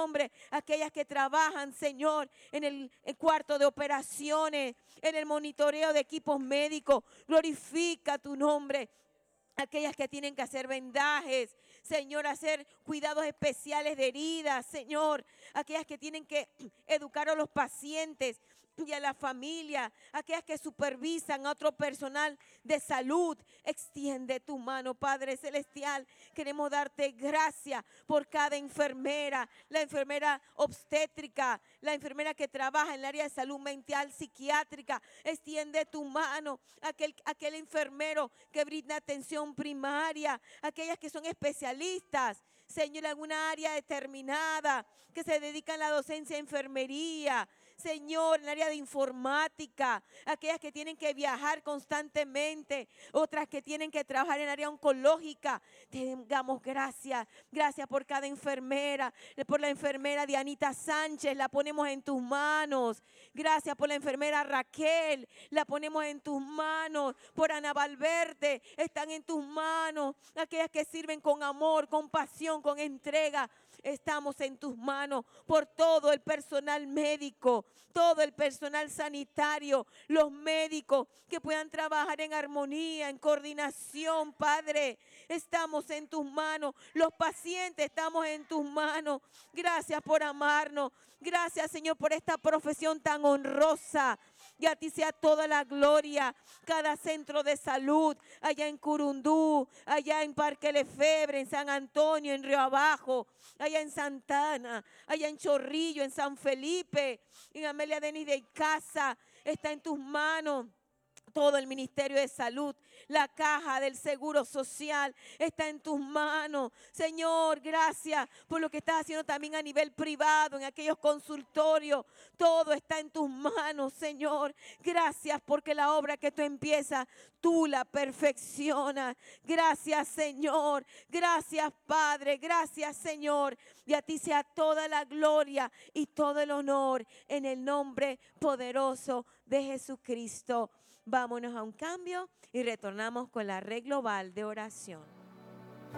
nombre, aquellas que trabajan, Señor, en el cuarto de operaciones, en el monitoreo de equipos médicos. Glorifica tu nombre. Aquellas que tienen que hacer vendajes, Señor, hacer cuidados especiales de heridas, Señor. Aquellas que tienen que educar a los pacientes y a la familia. Aquellas que supervisan a otro personal de salud. Extiende tu mano, Padre Celestial. Queremos darte gracias por cada enfermera. La enfermera obstétrica, la enfermera que trabaja en el área de salud mental, psiquiátrica. Extiende tu mano. Aquel enfermero que brinda atención primaria, aquellas que son especialistas, Señor, en alguna área determinada, que se dedican a la docencia de enfermería, Señor, en el área de informática, aquellas que tienen que viajar constantemente, otras que tienen que trabajar en el área oncológica. Te damos gracias por cada enfermera, por la enfermera Dianita Sánchez, la ponemos en tus manos. Gracias por la enfermera Raquel, la ponemos en tus manos. Por Ana Valverde, están en tus manos. Aquellas que sirven con amor, con pasión, con entrega, estamos en tus manos. Por todo el personal médico, todo el personal sanitario, los médicos que puedan trabajar en armonía, en coordinación, Padre, estamos en tus manos. Los pacientes, estamos en tus manos. Gracias por amarnos. Gracias, Señor, por esta profesión tan honrosa. Y a ti sea toda la gloria. Cada centro de salud, allá en Curundú, allá en Parque Lefebvre, en San Antonio, en Río Abajo, allá en Santana, allá en Chorrillo, en San Felipe, en Amelia Denis de Icaza, está en tus manos. Todo el Ministerio de Salud, la caja del Seguro Social está en tus manos. Señor, gracias por lo que estás haciendo también a nivel privado, en aquellos consultorios. Todo está en tus manos, Señor. Gracias porque la obra que tú empiezas, tú la perfeccionas. Gracias, Señor. Gracias, Padre. Gracias, Señor. Y a ti sea toda la gloria y todo el honor en el nombre poderoso de Jesucristo. Vámonos a un cambio y retornamos con la red global de oración.